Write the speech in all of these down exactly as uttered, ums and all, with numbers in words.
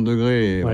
trente degrés. Et, Oui.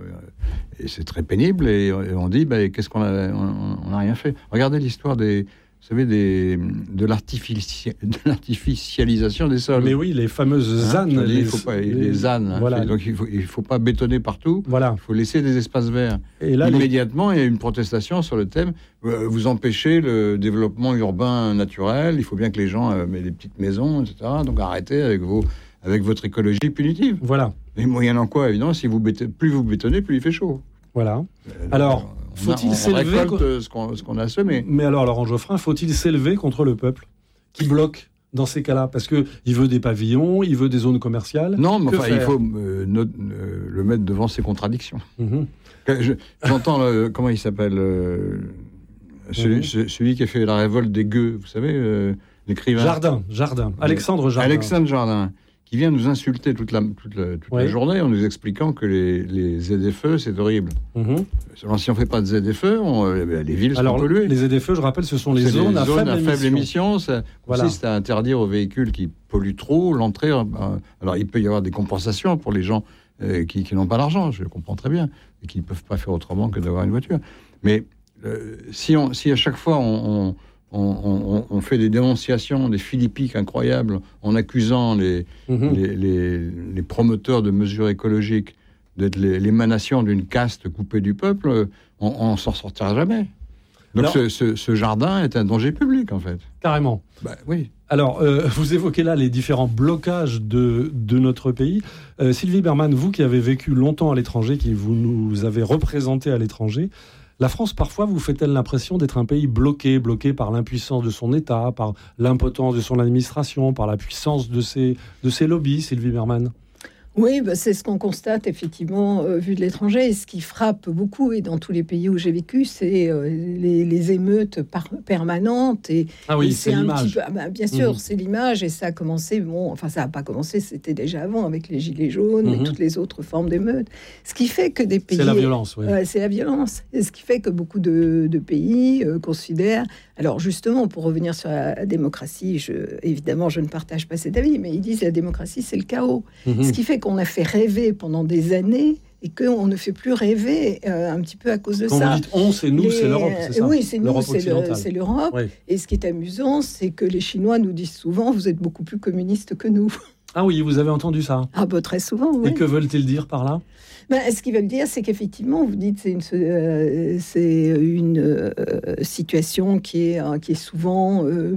euh, et c'est très pénible. Et, et on dit, bah, qu'est-ce qu'on a, on n'a rien fait. Regardez l'histoire des, vous savez, des, de, l'artifici- de l'artificialisation des sols. Mais oui, les fameuses ZAN. Hein, les, il faut pas, les, les ZAN. Hein, voilà. Donc il ne faut, il faut pas bétonner partout. Voilà. Il faut laisser des espaces verts. Et là, immédiatement, les... il y a une protestation sur le thème. Euh, vous empêchez le développement urbain naturel. Il faut bien que les gens euh, mettent des petites maisons, et cetera. Donc arrêtez avec, vos, avec votre écologie punitive. Voilà. Et moyennant quoi, évidemment, si vous béton... plus vous bétonnez, plus il fait chaud. Voilà. Euh, Alors, on faut-il a, on s'élever récolte co- ce qu'on, ce qu'on a semé. Mais alors, Laurent Geoffrin, faut-il s'élever contre le peuple qui bloque dans ces cas-là? Parce qu'il veut des pavillons, il veut des zones commerciales. Non, mais Que enfin, il faire faut euh, no- euh, le mettre devant ses contradictions. Mhm. Je, j'entends, le, comment il s'appelle euh, celui, Mhm. ce- celui qui a fait la révolte des gueux, vous savez, euh, l'écrivain. Jardin, Jardin. Alexandre Jardin. Alexandre Jardin, qui vient nous insulter toute la, toute la, toute Oui. la journée en nous expliquant que les, les Z F E, c'est horrible. Mhm. Alors, si on ne fait pas de Z F E, on, eh bien, les villes Alors, sont polluées. les Z F E, je rappelle, ce sont les C'est zones, à, zones faible à faible émission. émission. Ça Voilà. consiste à interdire aux véhicules qui polluent trop l'entrée. euh, Alors, il peut y avoir des compensations pour les gens euh, qui, qui n'ont pas d'argent, je comprends très bien, et qui ne peuvent pas faire autrement que d'avoir une voiture. Mais euh, si, on, si à chaque fois on, on, on, on fait des dénonciations, des philippiques incroyables, en accusant les, Mhm. les, les, les promoteurs de mesures écologiques d'être les- l'émanation d'une caste coupée du peuple, on ne s'en sortira jamais. Donc Alors- ce, ce, ce jardin est un danger public, en fait. Carrément. Bah, oui. Alors, euh, vous évoquez là les différents blocages de, de notre pays. Euh, Sylvie Berman, vous qui avez vécu longtemps à l'étranger, qui vous nous avez représenté à l'étranger, la France, parfois, vous fait-elle l'impression d'être un pays bloqué, bloqué par l'impuissance de son État, par l'impotence de son administration, par la puissance de ses, de ses lobbies, Sylvie Berman? Oui, bah, c'est ce qu'on constate effectivement euh, vu de l'étranger. Et ce qui frappe beaucoup, et dans tous les pays où j'ai vécu, c'est euh, les, les émeutes par- permanentes. Et, Ah oui, et c'est un l'image. petit peu- ah bah, bien sûr, Mhm. c'est l'image. Et ça a commencé, bon, enfin, ça n'a pas commencé, c'était déjà avant avec les Gilets jaunes Mhm. et toutes les autres formes d'émeutes. Ce qui fait que des pays. C'est la violence, oui. Ouais, c'est la violence. Et ce qui fait que beaucoup de, de pays euh, considèrent. Alors, justement, pour revenir sur la démocratie, je, évidemment, je ne partage pas cet avis, mais ils disent que la démocratie, c'est le chaos. Mhm. Ce qui fait qu'on a fait rêver pendant des années et qu'on ne fait plus rêver euh, un petit peu à cause de Quand ça. vous dites on, c'est nous, Les- c'est l'Europe, c'est ça? Oui, c'est nous, L'Europe c'est, le- occidentale. c'est l'Europe. Oui. Et ce qui est amusant, c'est que les Chinois nous disent souvent, vous êtes beaucoup plus communistes que nous. Ah oui, vous avez entendu ça. Ah bah très souvent, oui. Et que veulent-ils dire par là? Ben, ce qu'ils veulent dire, c'est qu'effectivement, vous dites, c'est une, euh, c'est une euh, situation qui est, euh, qui est souvent euh,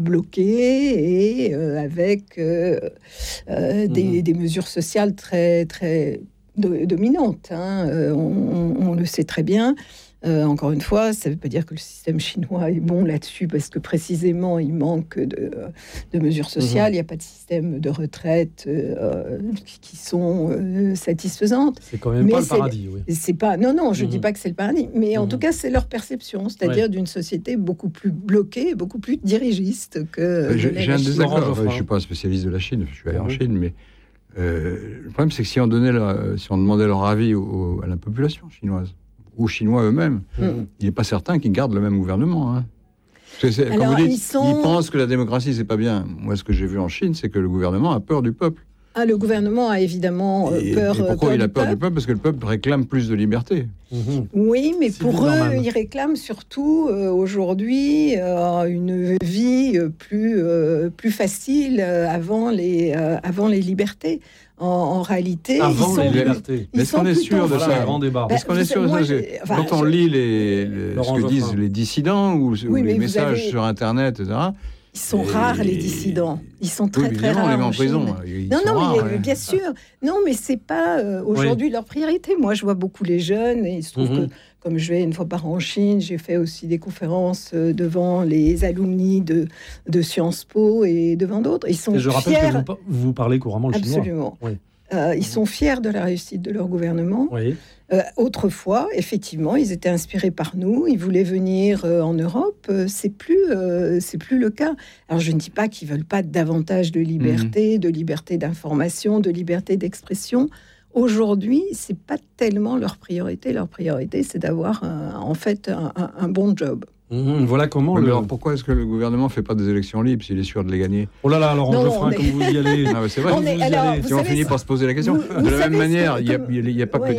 bloquée et euh, avec euh, euh, des, Mhm. des mesures sociales très, très do- dominantes. Hein. Euh, on, on- on le sait très bien. Euh, encore une fois, ça ne veut pas dire que le système chinois est bon là-dessus, parce que précisément, il manque de, de mesures sociales. Il n'y a pas de système de retraite euh, qui sont euh, satisfaisantes. C'est quand même Mais pas le c'est- paradis, oui. C'est pas, non, non, je Mhm. dis pas que c'est le paradis, mais en Mhm. tout cas, c'est leur perception, c'est-à-dire Ouais. d'une société beaucoup plus bloquée, beaucoup plus dirigiste que. Euh, j'ai, de la j'ai un Chine. désaccord. Laurent Geoffrin. Je ne suis pas un spécialiste de la Chine, je suis allé en Mhm. Chine, mais euh, le problème, c'est que si on, donnait leur- si on demandait leur avis au- au- à la population chinoise, aux Chinois eux-mêmes, Mhm. il n'est pas certain qu'ils gardent le même gouvernement. Hein. C'est- c'est- Alors, comme vous dites, ils sont- ils pensent que la démocratie, c'est pas bien. Moi, ce que j'ai vu en Chine, c'est que le gouvernement a peur du peuple. Ah, le gouvernement a évidemment euh, Et, peur. et pourquoi peur il a du peur peuple. du peuple? Parce que le peuple réclame plus de liberté. Mhm. Oui, mais Sylvie pour eux, Berman. ils réclament surtout euh, aujourd'hui euh, une vie euh, plus, euh, plus facile euh, avant, les, euh, avant les libertés. En, en réalité, Avant ils sont, les libertés. ils Est-ce qu'on sont est plutôt sûr de Voilà ça un grand débat. Ben, Est-ce qu'on vous est savez, sûr de moi, ça j'ai- c'est- enfin, Quand on je- lit les, les- ce Laurent que disent Geoffrin. les dissidents ou, ou Oui, mais les vous messages avez- sur Internet, et cetera. Ils sont Et- rares, les dissidents. Ils sont très, Oui, très évidemment, on rares. les met en en prison. Chine. Ils Non, sont non, mais rares, euh, ouais. bien sûr. Non, mais c'est pas euh, aujourd'hui leur priorité. Moi, je vois beaucoup les jeunes et il se trouve Mhm. que, comme je vais une fois par an en Chine, j'ai fait aussi des conférences euh, devant les alumni de, de Sciences Po et devant d'autres. Ils sont Et je rappelle fiers. que vous, pa- vous parlez couramment le chinois. Absolument. Oui. Euh, ils sont fiers de la réussite de leur gouvernement. Oui. Euh, autrefois, effectivement, ils étaient inspirés par nous. Ils voulaient venir euh, en Europe. Euh, c'est plus, euh, c'est plus le cas. Alors, je ne dis pas qu'ils veulent pas davantage de liberté, de liberté d'information, de liberté d'expression. Aujourd'hui, c'est pas tellement leur priorité. Leur priorité, c'est d'avoir un- en fait un, un- un bon job. Mhm. Voilà comment Ouais, mais le... alors pourquoi est-ce que le gouvernement ne fait pas des élections libres s'il est sûr de les gagner? Oh là là, Laurent Non, Geoffrin, on est- comme vous y allez. Ah, ouais, c'est vrai. On est- Vous y alors, allez. vous Si on savez, finit par se poser la question. vous- de vous la savez même ce manière, que- il n'y a, comme- il y a pas Ouais. que